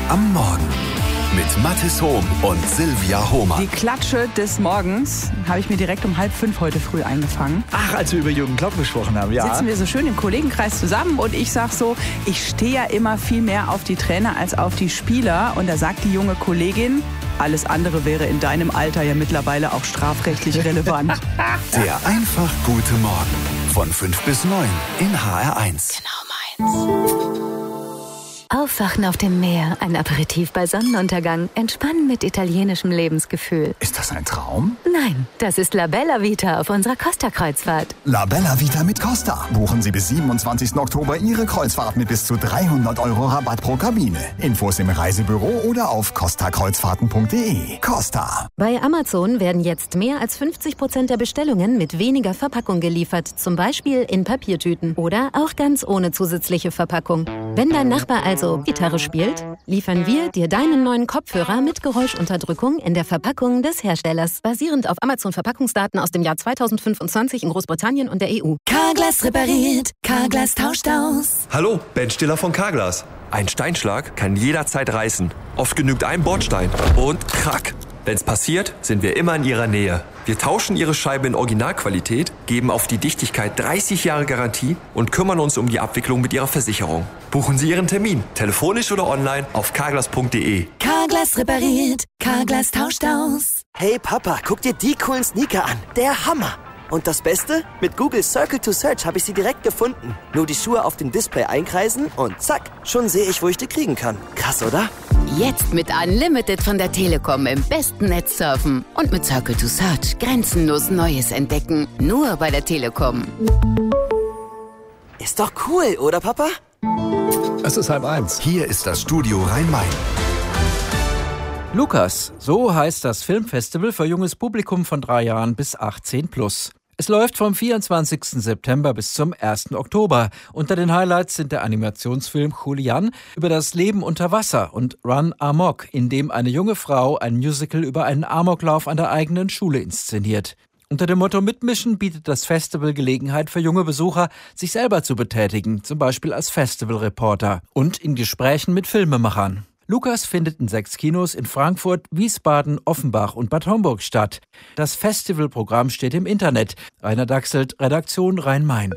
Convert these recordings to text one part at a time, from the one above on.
am Morgen mit Mathis Hohm und Silvia Hohmann. Die Klatsche des Morgens habe ich mir direkt um 4:30 heute früh eingefangen. Ach, als wir über Jürgen Klopp gesprochen haben, ja. Sitzen wir so schön im Kollegenkreis zusammen und ich sag so, ich stehe ja immer viel mehr auf die Trainer als auf die Spieler. Und da sagt die junge Kollegin, alles andere wäre in deinem Alter ja mittlerweile auch strafrechtlich relevant. Der einfach gute Morgen von 5 bis 9 in HR1. Genau meins. Aufwachen auf dem Meer, ein Aperitif bei Sonnenuntergang, entspannen mit italienischem Lebensgefühl. Ist das ein Traum? Nein, das ist La Bella Vita auf unserer Costa-Kreuzfahrt. La Bella Vita mit Costa. Buchen Sie bis 27. Oktober Ihre Kreuzfahrt mit bis zu 300 € Rabatt pro Kabine. Infos im Reisebüro oder auf costakreuzfahrten.de. Costa. Bei Amazon werden jetzt mehr als 50% der Bestellungen mit weniger Verpackung geliefert. Zum Beispiel in Papiertüten oder auch ganz ohne zusätzliche Verpackung. Wenn dein Nachbar also Gitarre spielt, liefern wir dir deinen neuen Kopfhörer mit Geräuschunterdrückung in der Verpackung des Herstellers, basierend auf Amazon-Verpackungsdaten aus dem Jahr 2025 in Großbritannien und der EU. Carglass repariert, Carglass tauscht aus. Hallo, Ben Stiller von Carglass. Ein Steinschlag kann jederzeit reißen. Oft genügt ein Bordstein und krack. Wenn's passiert, sind wir immer in Ihrer Nähe. Wir tauschen Ihre Scheibe in Originalqualität, geben auf die Dichtigkeit 30 Jahre Garantie und kümmern uns um die Abwicklung mit Ihrer Versicherung. Buchen Sie Ihren Termin, telefonisch oder online auf carglass.de. Carglass repariert, Carglass tauscht aus. Hey Papa, guck dir die coolen Sneaker an. Der Hammer. Und das Beste? Mit Google Circle to Search habe ich sie direkt gefunden. Nur die Schuhe auf dem Display einkreisen und zack, schon sehe ich, wo ich die kriegen kann. Krass, oder? Jetzt mit Unlimited von der Telekom im besten Netz surfen. Und mit Circle to Search grenzenlos Neues entdecken. Nur bei der Telekom. Ist doch cool, oder Papa? Es ist 12:30. Hier ist das Studio Rhein-Main. Lukas, so heißt das Filmfestival für junges Publikum von 3 Jahren bis 18 plus. Es läuft vom 24. September bis zum 1. Oktober. Unter den Highlights sind der Animationsfilm Julian über das Leben unter Wasser und Run Amok, in dem eine junge Frau ein Musical über einen Amoklauf an der eigenen Schule inszeniert. Unter dem Motto Mitmischen bietet das Festival Gelegenheit für junge Besucher, sich selber zu betätigen, zum Beispiel als Festivalreporter und in Gesprächen mit Filmemachern. Lukas findet in 6 Kinos in Frankfurt, Wiesbaden, Offenbach und Bad Homburg statt. Das Festivalprogramm steht im Internet. Rainer Dachselt, Redaktion Rhein-Main.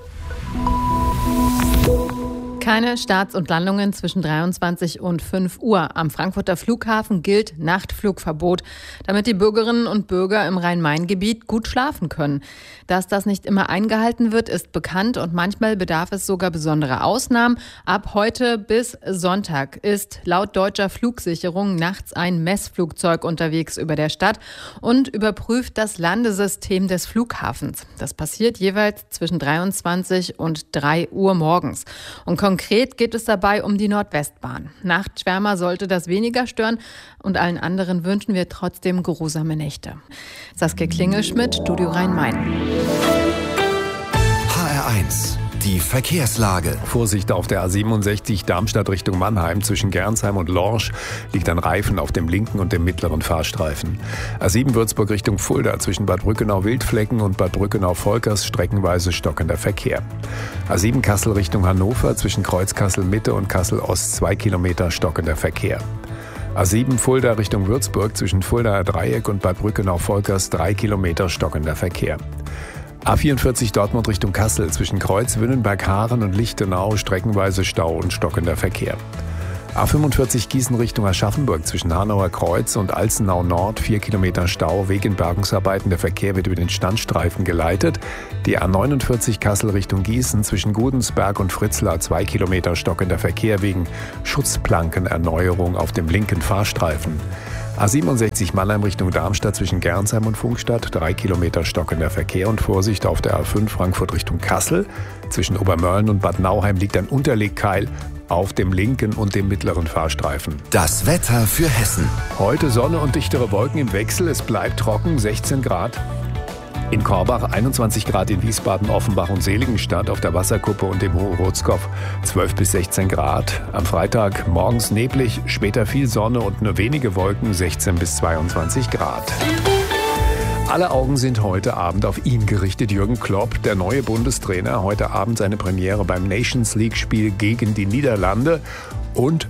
Keine Starts und Landungen zwischen 23 und 5 Uhr. Am Frankfurter Flughafen gilt Nachtflugverbot, damit die Bürgerinnen und Bürger im Rhein-Main-Gebiet gut schlafen können. Dass das nicht immer eingehalten wird, ist bekannt und manchmal bedarf es sogar besonderer Ausnahmen. Ab heute bis Sonntag ist laut deutscher Flugsicherung nachts ein Messflugzeug unterwegs über der Stadt und überprüft das Landesystem des Flughafens. Das passiert jeweils zwischen 23 und 3 Uhr morgens. Und konkret geht es dabei um die Nordwestbahn. Nachtschwärmer sollte das weniger stören und allen anderen wünschen wir trotzdem geruhsame Nächte. Saskia Klingelschmidt, Studio Rhein-Main. HR1, die Verkehrslage. Vorsicht auf der A67 Darmstadt Richtung Mannheim zwischen Gernsheim und Lorsch liegt ein Reifen auf dem linken und dem mittleren Fahrstreifen. A7 Würzburg Richtung Fulda zwischen Bad Brückenau-Wildflecken und Bad Brückenau-Volkers streckenweise stockender Verkehr. A7 Kassel Richtung Hannover zwischen Kreuz Kassel-Mitte und Kassel-Ost 2 Kilometer stockender Verkehr. A7 Fulda Richtung Würzburg zwischen Fuldaer Dreieck und Bad Brückenau-Volkers 3 Kilometer stockender Verkehr. A44 Dortmund Richtung Kassel zwischen Kreuz Wünnenberg-Haaren und Lichtenau streckenweise Stau und stockender Verkehr. A45 Gießen Richtung Aschaffenburg zwischen Hanauer Kreuz und Alzenau Nord 4 Kilometer Stau wegen Bergungsarbeiten. Der Verkehr wird über den Standstreifen geleitet. Die A49 Kassel Richtung Gießen zwischen Gudensberg und Fritzlar 2 Kilometer stockender Verkehr wegen Schutzplankenerneuerung auf dem linken Fahrstreifen. A67 Mannheim Richtung Darmstadt zwischen Gernsheim und Funkstadt 3 Kilometer stockender Verkehr und Vorsicht auf der A5 Frankfurt Richtung Kassel. Zwischen Obermörlen und Bad Nauheim liegt ein Unterlegkeil auf dem linken und dem mittleren Fahrstreifen. Das Wetter für Hessen. Heute Sonne und dichtere Wolken im Wechsel. Es bleibt trocken, 16 Grad. In Korbach 21 Grad, in Wiesbaden, Offenbach und Seligenstadt auf der Wasserkuppe und im Hochrotzkopf 12 bis 16 Grad. Am Freitag morgens neblig, später viel Sonne und nur wenige Wolken, 16 bis 22 Grad. Alle Augen sind heute Abend auf ihn gerichtet. Jürgen Klopp, der neue Bundestrainer, heute Abend seine Premiere beim Nations League-Spiel gegen die Niederlande. Und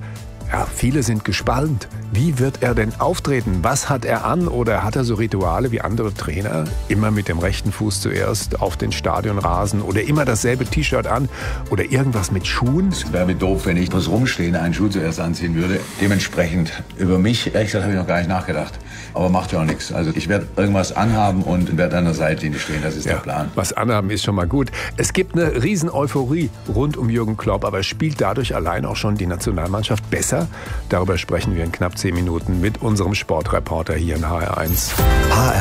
Ja, viele sind gespannt. Wie wird er denn auftreten? Was hat er an? Oder hat er so Rituale wie andere Trainer? Immer mit dem rechten Fuß zuerst auf den Stadionrasen oder immer dasselbe T-Shirt an oder irgendwas mit Schuhen? Es wäre mir doof, wenn ich bloß rumstehende einen Schuh zuerst anziehen würde. Dementsprechend über mich, ehrlich gesagt, habe ich noch gar nicht nachgedacht. Aber macht ja auch nichts. Also ich werde irgendwas anhaben und werde an der Seitenlinie stehen. Das ist der Plan. Was anhaben ist schon mal gut. Es gibt eine riesen Euphorie rund um Jürgen Klopp, aber spielt dadurch allein auch schon die Nationalmannschaft besser? Darüber sprechen wir in knapp 10 Minuten mit unserem Sportreporter hier in HR1.